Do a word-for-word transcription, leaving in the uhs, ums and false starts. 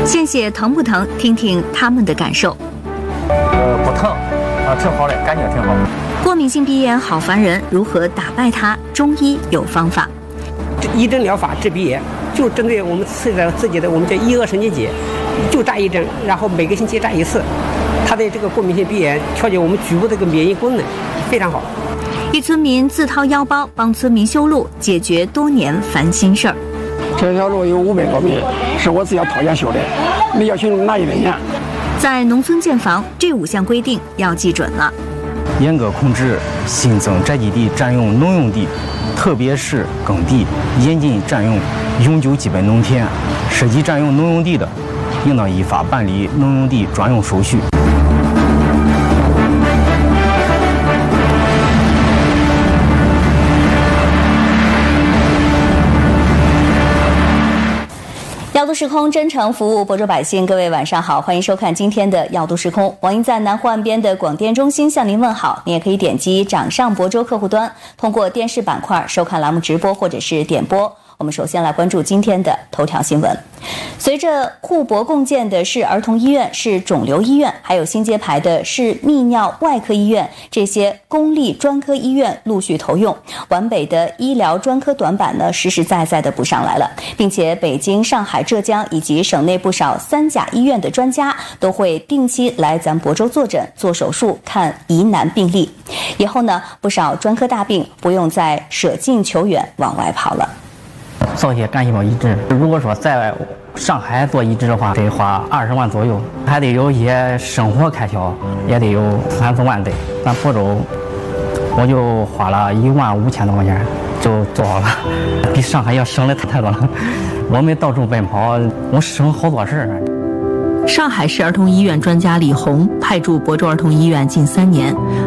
献血疼不疼？听听他们的感受。 呃，不疼，啊，挺好的，感觉挺好。 过敏性鼻炎好烦人，如何打败它？中医有方法。 一针疗法治鼻炎，就针对我们自己的自己的我们叫一腭神经节，就扎一针，然后每个星期扎一次。它的这个过敏性鼻炎调节我们局部的这个免疫功能，非常好。 一村民自掏腰包帮村民修路，解决多年烦心事儿。 这条路有五百多米，是我自己要掏钱修的，没要求拿一分钱。 在农村建房，这五项规定要记准了。 严格控制新增宅基地占用农用地，特别是耕地，严禁占用永久基本农田。涉及占用农用地的，应当依法办理农用地专用手续。 耀都时空真诚服务亳州百姓，各位晚上好，欢迎收看今天的耀都时空。网音在南湖岸边的广电中心向您问好，你也可以点击掌上亳州客户端，通过电视板块收看栏目直播或者是点播。我们首先来关注今天的头条新闻。随着互博共建的市儿童医院、市肿瘤医院，还有新揭牌的市泌尿外科医院，这些公立专科医院陆续投用，皖北的医疗专科短板呢，实实在在的补上来了，并且北京、上海、浙江以及省内不少三甲医院的专家都会定期来咱亳州坐诊、做手术、看疑难病例。以后呢，不少专科大病不用再舍近求远往外跑了。 造血干细胞移植，如果说在上海做移植的话，得花二十万左右，还得有一些生活开销，也得有三四万得。咱亳州，我就花了一万五千多块钱就做好了，比上海要省的太多了。我们到处奔跑，我省好多事儿。 上海市儿童医院专家李红派驻亳州儿童医院近三年，